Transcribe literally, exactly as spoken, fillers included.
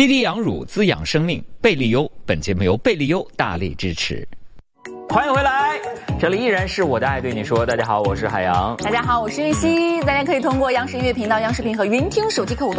滴滴养乳滋养生命，贝利优。本节目由贝利优大力支持。欢迎回来，这里依然是我的爱对你说。大家好，我是海洋。 大家好，我是玉溪。大家可以通过央视音乐频道、央视频和云听手机客户端